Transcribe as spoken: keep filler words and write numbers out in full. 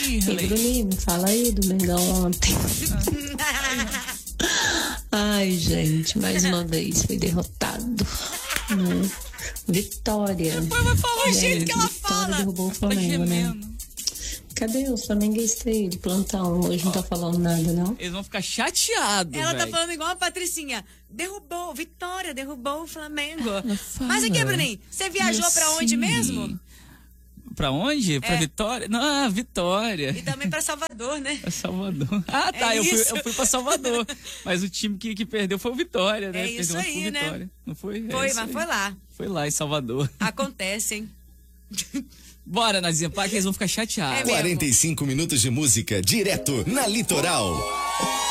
Ih, E Bruninho, fala aí do Mengão ontem. Ai, gente, mais uma vez foi derrotado. Né? Vitória. Depois vai falar o E jeito aí, que ela Vitória fala. derrubou o Flamengo, né? Cadê os flamenguistas aí de plantão? Hoje não tá falando nada, não? Eles vão ficar chateados, Ela tá véi. falando igual a Patricinha. Derrubou, Vitória, derrubou o Flamengo. Fala. Mas aqui, Bruninho, você viajou E pra onde assim, mesmo? Pra onde? Pra É. Vitória? Não, ah, Vitória. E também pra Salvador, né? Pra Salvador. Ah, tá, É eu, fui, isso. eu fui pra Salvador. Mas o time que, que perdeu foi o Vitória, né? É isso Perdeu aí, pro né? Vitória. Não foi? É Foi, isso mas aí. foi lá. Foi lá em Salvador. Acontece, hein? Bora, Nazinha, para que eles vão ficar chateados. É mesmo. quarenta e cinco minutos de música direto na Litoral.